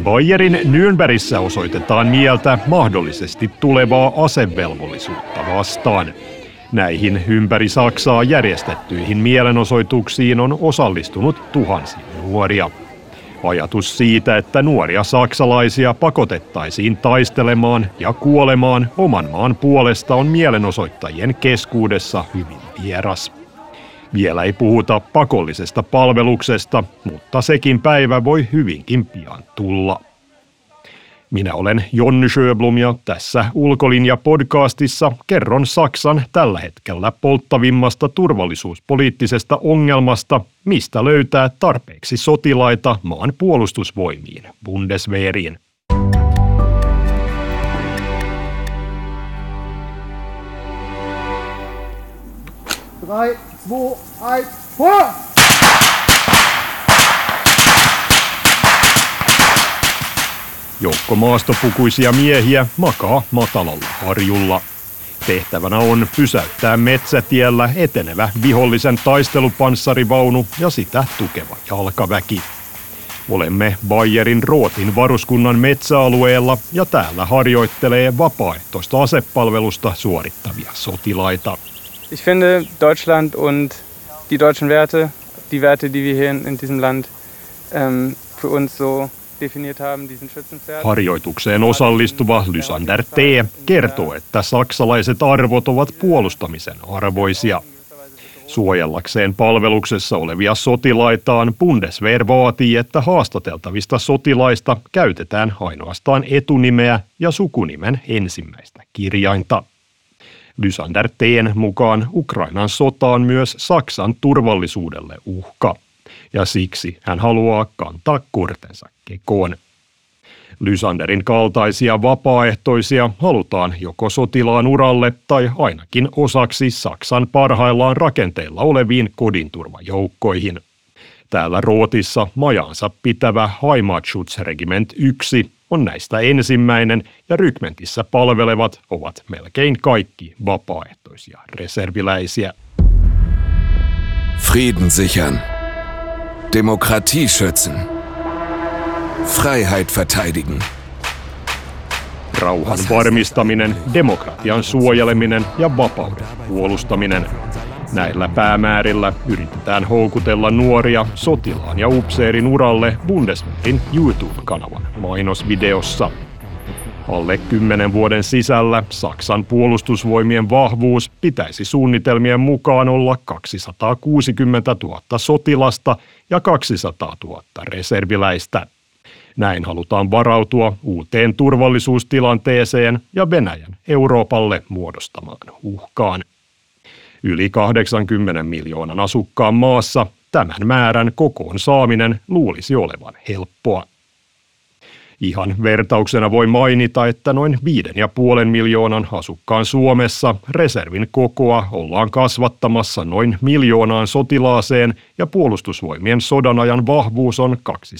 Bayerin Nürnbergissä osoitetaan mieltä mahdollisesti tulevaa asevelvollisuutta vastaan. Näihin ympäri Saksaa järjestettyihin mielenosoituksiin on osallistunut tuhansia nuoria. Ajatus siitä, että nuoria saksalaisia pakotettaisiin taistelemaan ja kuolemaan oman maan puolesta, on mielenosoittajien keskuudessa hyvin vieras. Vielä ei puhuta pakollisesta palveluksesta, mutta sekin päivä voi hyvinkin pian tulla. Minä olen Jonny Sjöblom ja tässä Ulkolinja-podcastissa kerron Saksan tällä hetkellä polttavimmasta turvallisuuspoliittisesta ongelmasta, mistä löytää tarpeeksi sotilaita maan puolustusvoimiin, Bundeswehriin. Drei, zwei, eins, vor! Joukko maastopukuisia miehiä makaa matalalla harjulla. Tehtävänä on pysäyttää metsätiellä etenevä vihollisen taistelupanssarivaunu ja sitä tukeva jalkaväki. Olemme Bayerin Rootin varuskunnan metsäalueella ja täällä harjoittelee vapaaehtoista asepalvelusta suorittavia sotilaita. Ich finde Deutschland und die deutschen Werte, die Werte, die wir hier in diesem Land für uns so definiert haben, diesen schützenswert. Harjoitukseen osallistuva Lysander T. kertoo, että saksalaiset arvot ovat puolustamisen arvoisia. Suojellakseen palveluksessa olevia sotilaitaan Bundeswehr vaatii, että haastateltavista sotilaista käytetään ainoastaan etunimeä ja sukunimen ensimmäistä kirjainta. Lysander T:n mukaan Ukrainan sota on myös Saksan turvallisuudelle uhka, ja siksi hän haluaa kantaa kortensa kekoon. Lysanderin kaltaisia vapaaehtoisia halutaan joko sotilaan uralle tai ainakin osaksi Saksan parhaillaan rakenteilla oleviin kodinturvajoukkoihin. Täällä Rootissa majaansa pitävä Heimatschutzregiment 1 on näistä ensimmäinen ja rykmentissä palvelevat ovat melkein kaikki vapaaehtoisia reserviläisiä. Frieden sichern, Demokratie schützen, Freiheit verteidigen. Rauhan varmistaminen, demokratian suojeleminen ja vapauden puolustaminen. Näillä päämäärillä yritetään houkutella nuoria sotilaan ja upseerin uralle Bundeswehrin YouTube-kanavan mainosvideossa. Alle 10 vuoden sisällä Saksan puolustusvoimien vahvuus pitäisi suunnitelmien mukaan olla 260 000 sotilasta ja 200 000 reserviläistä. Näin halutaan varautua uuteen turvallisuustilanteeseen ja Venäjän Euroopalle muodostamaan uhkaan. Yli 80 miljoonan asukkaan maassa tämän määrän kokoon saaminen luulisi olevan helppoa. Ihan vertauksena voi mainita, että noin 5,5 miljoonan asukkaan Suomessa reservin kokoa ollaan kasvattamassa noin 1 miljoonaan sotilaaseen ja puolustusvoimien sodanajan vahvuus on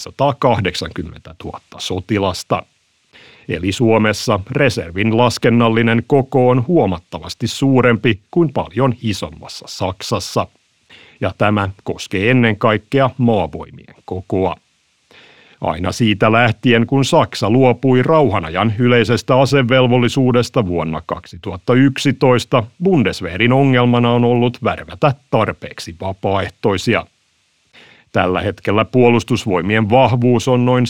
280 000 sotilasta. Eli Suomessa reservin laskennallinen koko on huomattavasti suurempi kuin paljon isommassa Saksassa. Ja tämä koskee ennen kaikkea maavoimien kokoa. Aina siitä lähtien, kun Saksa luopui rauhanajan yleisestä asevelvollisuudesta vuonna 2011, Bundeswehrin ongelmana on ollut värvätä tarpeeksi vapaaehtoisia. Tällä hetkellä puolustusvoimien vahvuus on noin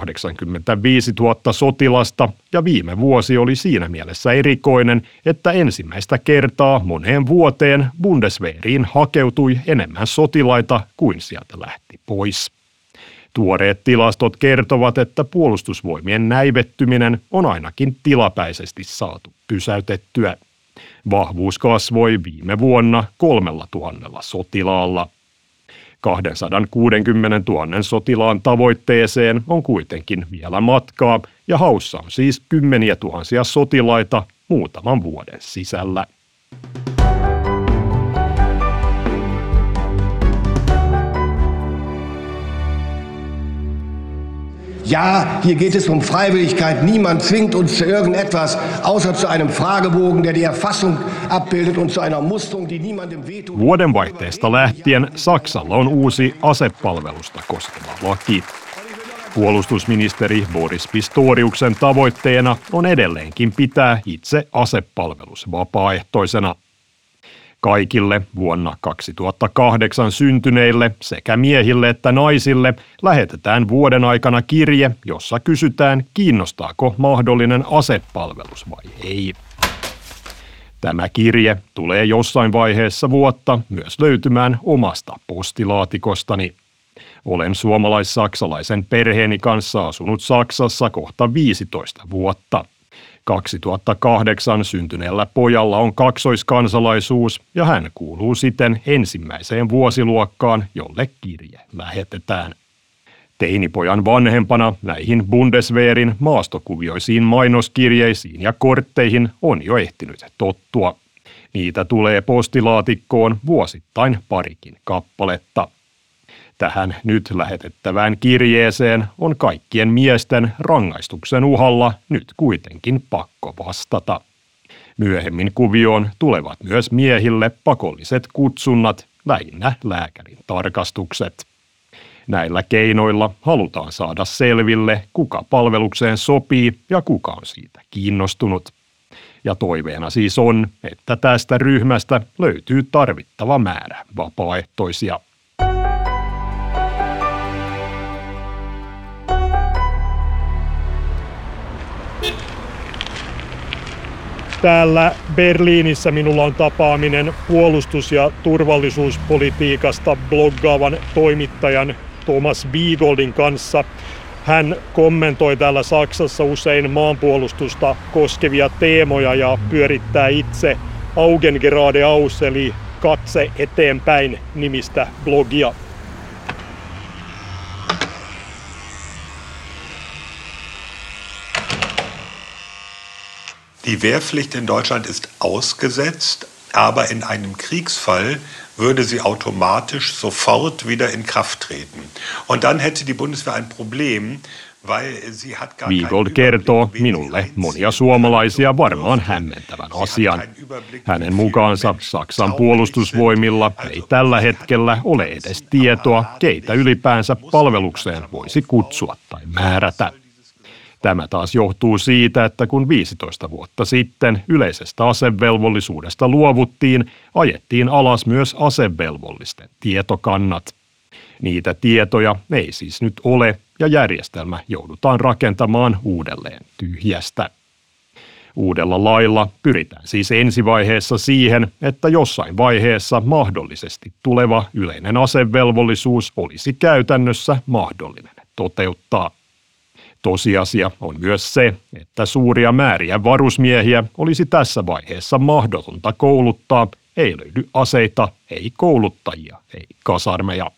185 000 sotilasta ja viime vuosi oli siinä mielessä erikoinen, että ensimmäistä kertaa moneen vuoteen Bundeswehriin hakeutui enemmän sotilaita kuin sieltä lähti pois. Tuoreet tilastot kertovat, että puolustusvoimien näivettyminen on ainakin tilapäisesti saatu pysäytettyä. Vahvuus kasvoi viime vuonna 3 000 sotilaalla. 260 000 sotilaan tavoitteeseen on kuitenkin vielä matkaa ja haussa on siis kymmeniä tuhansia sotilaita muutaman vuoden sisällä. Ja, hier geht es um Freiwilligkeit. Niemand zwingt uns zu irgendetwas, außer zu einem Fragebogen, der die Erfassung abbildet und zu einer Musterung, die niemandem wehtut. Vuodenvaihteesta lähtien Saksalla on uusi asepalvelusta koskeva laki. Puolustusministeri Boris Pistoriuksen tavoitteena on edelleenkin pitää itse asepalvelus vapaaehtoisena. Kaikille vuonna 2008 syntyneille sekä miehille että naisille lähetetään vuoden aikana kirje, jossa kysytään, kiinnostaako mahdollinen asepalvelus vai ei. Tämä kirje tulee jossain vaiheessa vuotta myös löytymään omasta postilaatikostani. Olen suomalais-saksalaisen perheeni kanssa asunut Saksassa kohta 15 vuotta. 2008 syntyneellä pojalla on kaksoiskansalaisuus ja hän kuuluu siten ensimmäiseen vuosiluokkaan, jolle kirje lähetetään. Teinipojan vanhempana näihin Bundeswehrin maastokuvioisiin mainoskirjeisiin ja kortteihin on jo ehtinyt tottua. Niitä tulee postilaatikkoon vuosittain parikin kappaletta. Tähän nyt lähetettävään kirjeeseen on kaikkien miesten rangaistuksen uhalla nyt kuitenkin pakko vastata. Myöhemmin kuvioon tulevat myös miehille pakolliset kutsunnat, lähinnä lääkärin tarkastukset. Näillä keinoilla halutaan saada selville, kuka palvelukseen sopii ja kuka on siitä kiinnostunut. Ja toiveena siis on, että tästä ryhmästä löytyy tarvittava määrä vapaaehtoisia. Täällä Berliinissä minulla on tapaaminen puolustus- ja turvallisuuspolitiikasta bloggaavan toimittajan Thomas Wiegoldin kanssa. Hän kommentoi täällä Saksassa usein maanpuolustusta koskevia teemoja ja pyörittää itse Augen geradeaus eli katse eteenpäin nimistä blogia. Die Wehrpflicht in Deutschland ist ausgesetzt, aber in einem Kriegsfall würde sie automatisch sofort wieder in Kraft treten. Und dann hätte die Bundeswehr ein Problem, weil sie hat gar Wiegold kertoo minulle monia suomalaisia varmaan hämmentävän asian. Hänen mukaansa Saksan puolustusvoimilla ei tällä hetkellä ole edes tietoa, keitä ylipäänsä palvelukseen voisi kutsua tai määrätä. Tämä taas johtuu siitä, että kun 15 vuotta sitten yleisestä asevelvollisuudesta luovuttiin, ajettiin alas myös asevelvollisten tietokannat. Niitä tietoja ei siis nyt ole ja järjestelmä joudutaan rakentamaan uudelleen tyhjästä. Uudella lailla pyritään siis ensivaiheessa siihen, että jossain vaiheessa mahdollisesti tuleva yleinen asevelvollisuus olisi käytännössä mahdollinen toteuttaa. Tosiasia on myös se, että suuria määriä varusmiehiä olisi tässä vaiheessa mahdotonta kouluttaa, ei löydy aseita, ei kouluttajia, ei kasarmeja.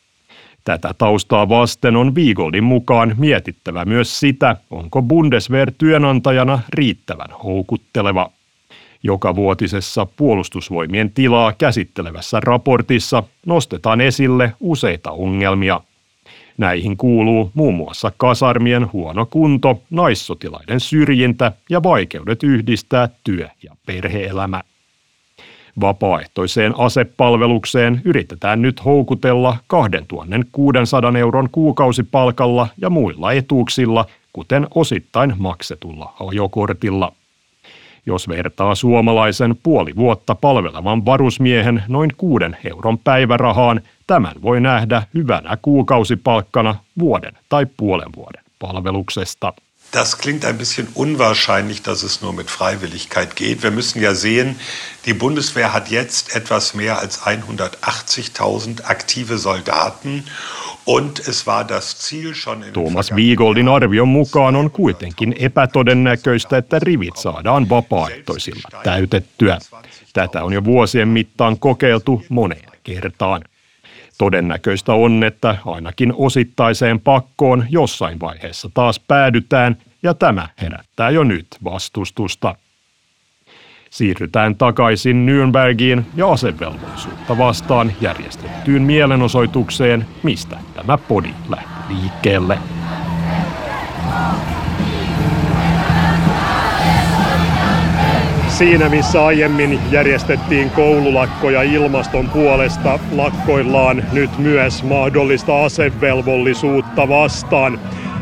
Tätä taustaa vasten on Wiegoldin mukaan mietittävä myös sitä, onko Bundeswehr työnantajana riittävän houkutteleva. Jokavuotisessa puolustusvoimien tilaa käsittelevässä raportissa nostetaan esille useita ongelmia. Näihin kuuluu muun muassa kasarmien huono kunto, naissotilaiden syrjintä ja vaikeudet yhdistää työ- ja perhe-elämä. Vapaaehtoiseen asepalvelukseen yritetään nyt houkutella 2600 € kuukausipalkalla ja muilla etuuksilla, kuten osittain maksetulla ajokortilla. Jos vertaa suomalaisen puoli vuotta palvelevan varusmiehen noin 6 € päivärahaan, tämän voi nähdä hyvänä kuukausipalkkana vuoden tai puolen vuoden palveluksesta. Das klingt ein bisschen unwahrscheinlich, dass es nur mit Freiwilligkeit geht. Wir müssen ja sehen, die Bundeswehr hat jetzt etwas mehr als 180.000 aktive Soldaten und es war das Ziel schon in Thomas Wiegoldin arvion mukaan on kuitenkin epätodennäköistä, että rivit saadaan vapaaehtoisilla täytettyä. Tätä on jo vuosien mittaan kokeiltu moneen kertaan. Todennäköistä on, että ainakin osittaiseen pakkoon jossain vaiheessa taas päädytään, ja tämä herättää jo nyt vastustusta. Siirrytään takaisin Nürnbergiin ja asevelvollisuutta vastaan järjestettyyn mielenosoitukseen, mistä tämä podi lähti liikkeelle. Siinä missä aiemmin järjestettiin koululakkoja ilmaston puolesta, lakkoillaan nyt myös mahdollista asevelvollisuutta vastaan.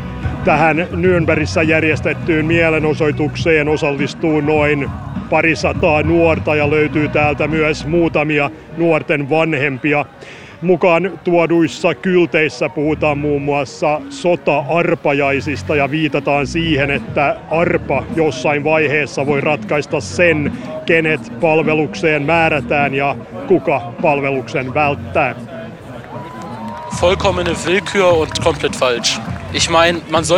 Tähän Nürnbergissä järjestettyyn mielenosoitukseen osallistuu noin 200 nuorta ja löytyy täältä myös muutamia nuorten vanhempia. Mukaan tuoduissa kylteissä puhutaan muun muassa sota-arpajaisista ja viitataan siihen, että arpa jossain vaiheessa voi ratkaista sen, kenet palvelukseen määrätään ja kuka palveluksen välttää. Vollkommene Willkür und komplett falsch. Ich meine, man soll